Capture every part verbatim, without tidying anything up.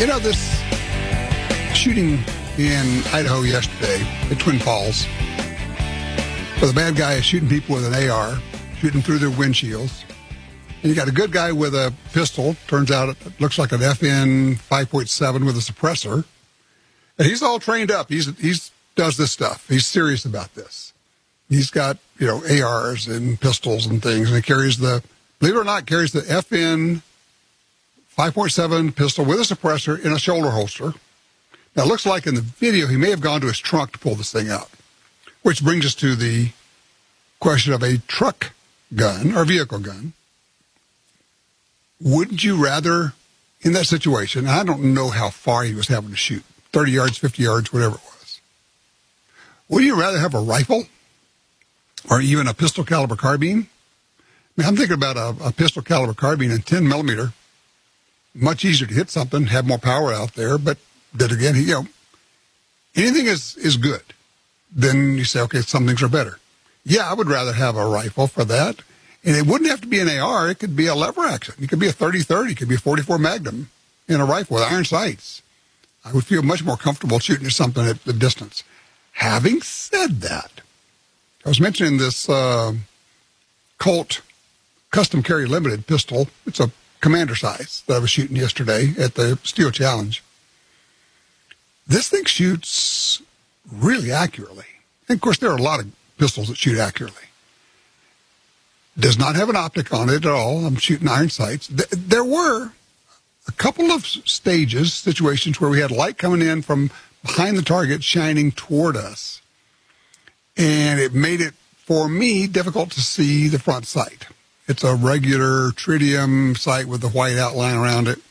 You know, this shooting in Idaho yesterday at Twin Falls, where the bad guy is shooting people with an A R, shooting through their windshields. And you got a good guy with a pistol. Turns out it looks like an F N five point seven with a suppressor. And he's all trained up. He's he's does this stuff. He's serious about this. He's got, you know, A Rs and pistols and things. And he carries the, believe it or not, carries the F N five point seven pistol with a suppressor in a shoulder holster. Now, it looks like in the video he may have gone to his trunk to pull this thing out, which brings us to the question of a truck gun or vehicle gun. Wouldn't you rather, in that situation, I don't know how far he was having to shoot, thirty yards, fifty yards, whatever it was. Would you rather have a rifle or even a pistol caliber carbine? I mean, I'm thinking about a, a pistol caliber carbine in ten millimeter. Much easier to hit something, have more power out there, but then again, you know, anything is, is good. Then you say, okay, some things are better. Yeah, I would rather have a rifle for that. And it wouldn't have to be an A R. It could be a lever action. It could be a thirty thirty. It could be a forty-four Magnum in a rifle with iron sights. I would feel much more comfortable shooting at something at the distance. Having said that, I was mentioning this uh, Colt Custom Carry Limited pistol. It's a commander size that I was shooting yesterday at the Steel Challenge. This thing shoots really accurately. And of course, there are a lot of pistols that shoot accurately. Does not have an optic on it at all. I'm shooting iron sights. Th- there were a couple of stages, situations where we had light coming in from behind the target shining toward us. And it made it, for me, difficult to see the front sight. It's a regular tritium sight with the white outline around it.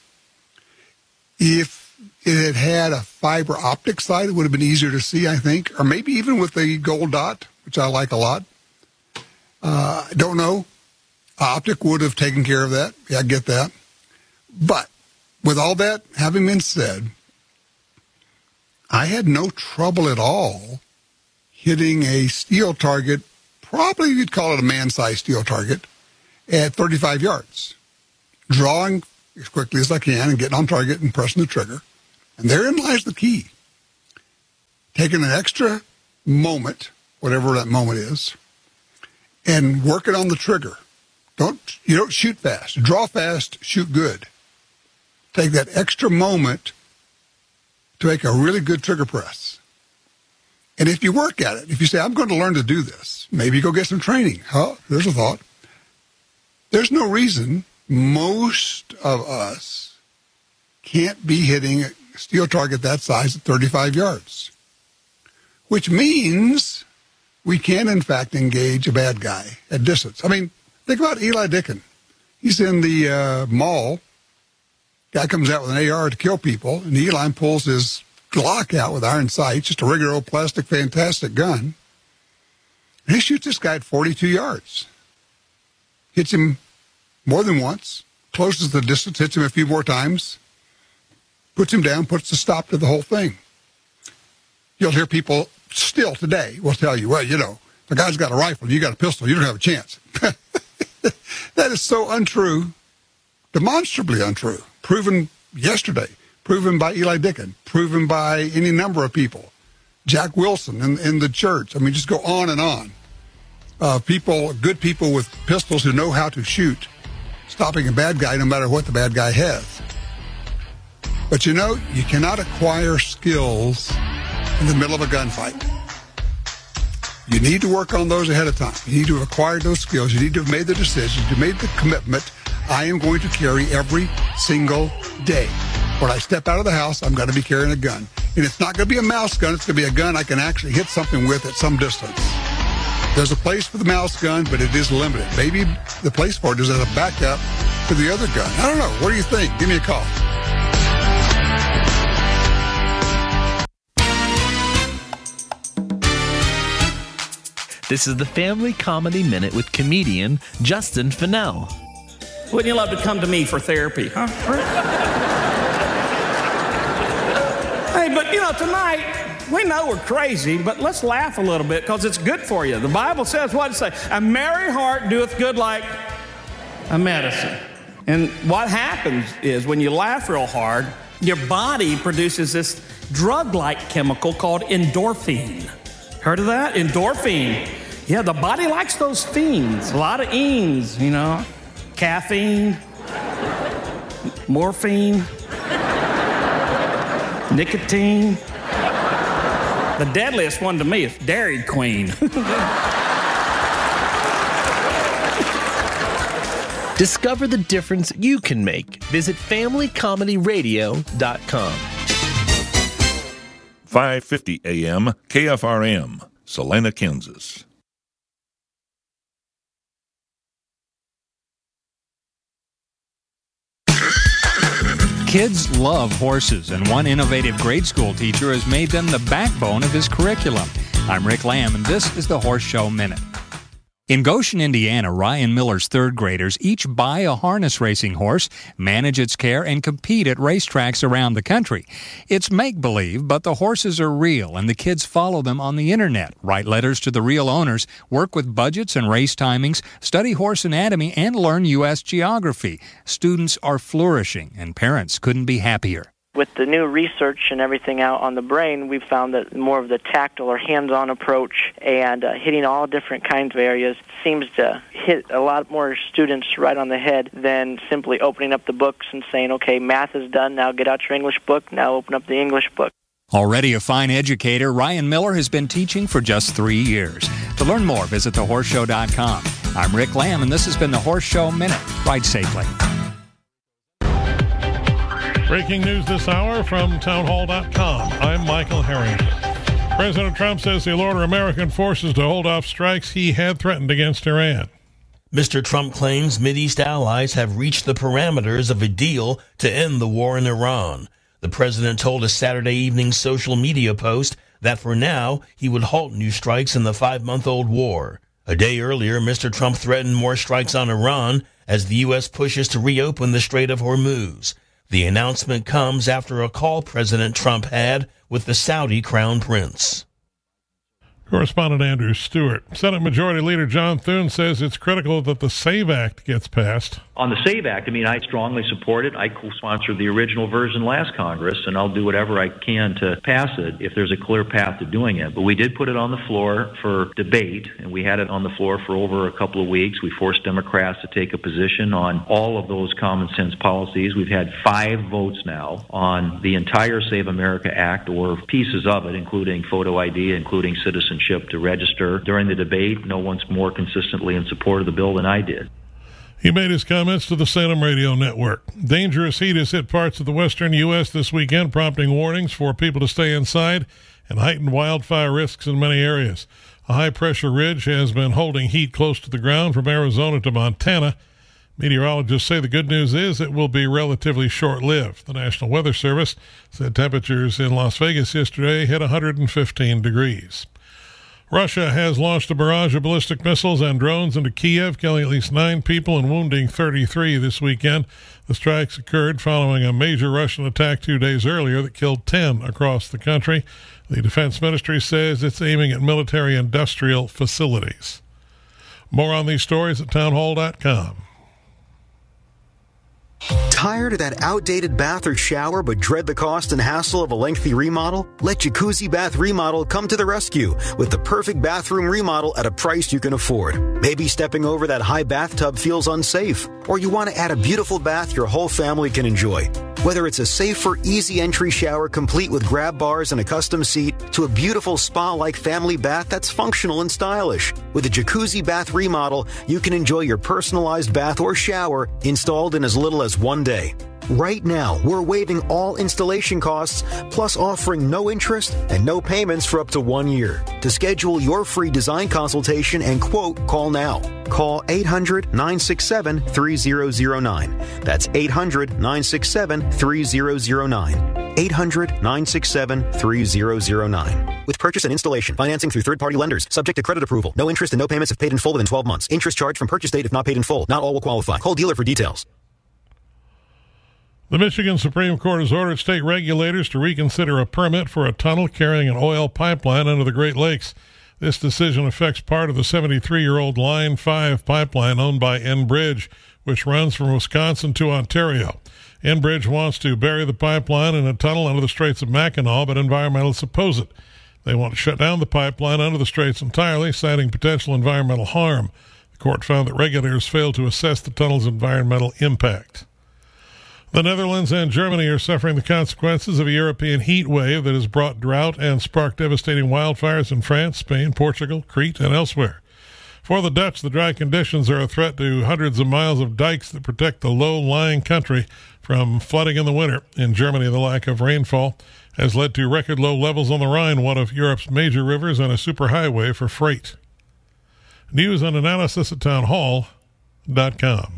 If it had had a fiber optic sight, it would have been easier to see, I think. Or maybe even with the gold dot, which I like a lot. Uh, I don't know. Optic would have taken care of that. Yeah, I get that. But with all that having been said, I had no trouble at all hitting a steel target, probably you'd call it a man-sized steel target, at thirty-five yards, drawing as quickly as I can and getting on target and pressing the trigger. And therein lies the key. Taking an extra moment, whatever that moment is, and working on the trigger. Don't you don't shoot fast. Draw fast, shoot good. Take that extra moment to make a really good trigger press. And if you work at it, if you say, I'm going to learn to do this, maybe go get some training. Oh, there's a thought. There's no reason most of us can't be hitting a steel target that size at thirty-five yards, which means we can, in fact, engage a bad guy at distance. I mean, think about Eli Dicken. He's in the uh, mall. Guy comes out with an A R to kill people, and Eli pulls his Glock out with iron sights, just a regular old plastic fantastic gun. And he shoots this guy at forty-two yards. Hits him more than once, closes the distance, hits him a few more times, puts him down, puts a stop to the whole thing. You'll hear people still today will tell you, well, you know, if a guy's got a rifle, you got a pistol, you don't have a chance. That is so untrue, demonstrably untrue, proven yesterday, proven by Eli Dicken, proven by any number of people, Jack Wilson in, in the church. I mean, just go on and on. Uh, people, good people with pistols who know how to shoot, stopping a bad guy no matter what the bad guy has. But you know, you cannot acquire skills in the middle of a gunfight. You need to work on those ahead of time. You need to have acquired those skills. You need to have made the decision. You made the commitment. I am going to carry every single day. When I step out of the house, I'm going to be carrying a gun. And it's not going to be a mouse gun. It's going to be a gun I can actually hit something with at some distance. There's a place for the mouse gun, but it is limited. Maybe the place for it is as a backup to the other gun. I don't know. What do you think? Give me a call. This is the Family Comedy Minute with comedian Justin Fennell. Wouldn't you love to come to me for therapy, huh? Hey, but you know, tonight, we know we're crazy, but let's laugh a little bit because it's good for you. The Bible says what it say? A merry heart doeth good like a medicine. And what happens is when you laugh real hard, your body produces this drug-like chemical called endorphin. Heard of that? Endorphin. Yeah, the body likes those fiends. A lot of enes, you know. Caffeine, morphine, nicotine. The deadliest one to me is Dairy Queen. Discover the difference you can make. Visit family comedy radio dot com. five fifty A M K F R M, Salina, Kansas. Kids love horses, and one innovative grade school teacher has made them the backbone of his curriculum. I'm Rick Lamb, and this is the Horse Show Minute. In Goshen, Indiana, Ryan Miller's third graders each buy a harness racing horse, manage its care, and compete at racetracks around the country. It's make-believe, but the horses are real, and the kids follow them on the internet, write letters to the real owners, work with budgets and race timings, study horse anatomy, and learn U S geography. Students are flourishing, and parents couldn't be happier. With the new research and everything out on the brain, we've found that more of the tactile or hands-on approach and uh, hitting all different kinds of areas seems to hit a lot more students right on the head than simply opening up the books and saying, okay, math is done, now get out your English book, now open up the English book. Already a fine educator, Ryan Miller has been teaching for just three years. To learn more, visit the horse show dot com. I'm Rick Lamb, and this has been the Horse Show Minute. Ride safely. Breaking news this hour from town hall dot com. I'm Michael Harrington. President Trump says he'll order American forces to hold off strikes he had threatened against Iran. Mister Trump claims Mideast allies have reached the parameters of a deal to end the war in Iran. The president told a Saturday evening social media post that for now he would halt new strikes in the five-month-old war. A day earlier, Mister Trump threatened more strikes on Iran as the U S pushes to reopen the Strait of Hormuz. The announcement comes after a call President Trump had with the Saudi Crown Prince. Correspondent Andrew Stewart. Senate Majority Leader John Thune says it's critical that the SAVE Act gets passed. On the SAVE Act, I mean, I strongly support it. I co-sponsored the original version last Congress, and I'll do whatever I can to pass it if there's a clear path to doing it. But we did put it on the floor for debate, and we had it on the floor for over a couple of weeks. We forced Democrats to take a position on all of those common sense policies. We've had five votes now on the entire Save America Act, or pieces of it, including photo I D, including citizenship to register. During the debate, no one's more consistently in support of the bill than I did. He made his comments to the Salem Radio Network. Dangerous heat has hit parts of the western U S this weekend, prompting warnings for people to stay inside and heightened wildfire risks in many areas. A high-pressure ridge has been holding heat close to the ground from Arizona to Montana. Meteorologists say the good news is it will be relatively short-lived. The National Weather Service said temperatures in Las Vegas yesterday hit one hundred fifteen degrees. Russia has launched a barrage of ballistic missiles and drones into Kiev, killing at least nine people and wounding thirty-three this weekend. The strikes occurred following a major Russian attack two days earlier that killed ten across the country. The Defense Ministry says it's aiming at military-industrial facilities. More on these stories at town hall dot com. Tired of that outdated bath or shower but dread the cost and hassle of a lengthy remodel? Let Jacuzzi Bath Remodel come to the rescue with the perfect bathroom remodel at a price you can afford. Maybe stepping over that high bathtub feels unsafe, or you want to add a beautiful bath your whole family can enjoy. Whether it's a safer, easy entry shower complete with grab bars and a custom seat, to a beautiful spa-like family bath that's functional and stylish. With a Jacuzzi Bath Remodel, you can enjoy your personalized bath or shower installed in as little as one day. Right now, we're waiving all installation costs, plus offering no interest and no payments for up to one year. To schedule your free design consultation and quote, call now. Call eight hundred, nine six seven, three zero zero nine. That's eight hundred, nine six seven, three zero zero nine. eight hundred, nine six seven, three zero zero nine. With purchase and installation, financing through third-party lenders, subject to credit approval. No interest and no payments if paid in full within twelve months. Interest charged from purchase date if not paid in full. Not all will qualify. Call dealer for details. The Michigan Supreme Court has ordered state regulators to reconsider a permit for a tunnel carrying an oil pipeline under the Great Lakes. This decision affects part of the seventy-three-year-old Line five pipeline owned by Enbridge, which runs from Wisconsin to Ontario. Enbridge wants to bury the pipeline in a tunnel under the Straits of Mackinac, but environmentalists oppose it. They want to shut down the pipeline under the Straits entirely, citing potential environmental harm. The court found that regulators failed to assess the tunnel's environmental impact. The Netherlands and Germany are suffering the consequences of a European heat wave that has brought drought and sparked devastating wildfires in France, Spain, Portugal, Crete, and elsewhere. For the Dutch, the dry conditions are a threat to hundreds of miles of dikes that protect the low-lying country from flooding in the winter. In Germany, the lack of rainfall has led to record low levels on the Rhine, one of Europe's major rivers and a superhighway for freight. News and analysis at town hall dot com.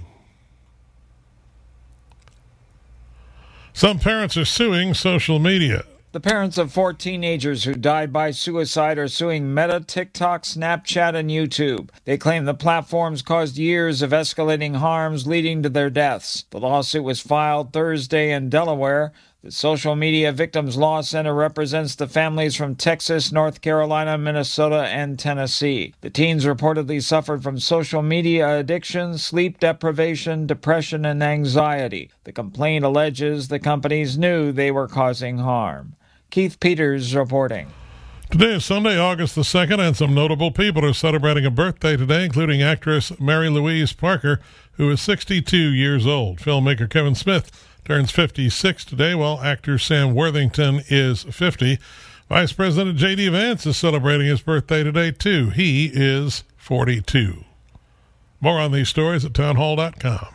Some parents are suing social media. The parents of four teenagers who died by suicide are suing Meta, TikTok, Snapchat, and YouTube. They claim the platforms caused years of escalating harms leading to their deaths. The lawsuit was filed Thursday in Delaware. The Social Media Victims Law Center represents the families from Texas, North Carolina, Minnesota, and Tennessee. The teens reportedly suffered from social media addiction, sleep deprivation, depression, and anxiety. The complaint alleges the companies knew they were causing harm. Keith Peters reporting. Today is Sunday, August the second, and some notable people are celebrating a birthday today, including actress Mary Louise Parker, who is sixty-two years old. Filmmaker Kevin Smith turns fifty-six today, while actor Sam Worthington is fifty. Vice President J D. Vance is celebrating his birthday today, too. He is forty-two. More on these stories at town hall dot com.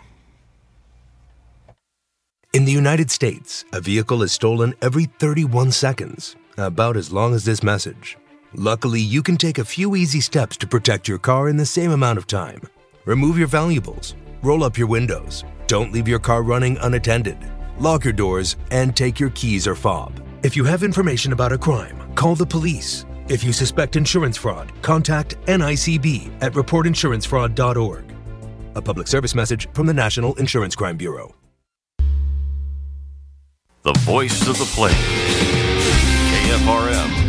In the United States, a vehicle is stolen every thirty-one seconds, about as long as this message. Luckily, you can take a few easy steps to protect your car in the same amount of time. Remove your valuables, roll up your windows, don't leave your car running unattended, lock your doors, and take your keys or fob. If you have information about a crime, call the police. If you suspect insurance fraud, contact N I C B at report insurance fraud dot org. A public service message from the National Insurance Crime Bureau. The voice of the players. K F R M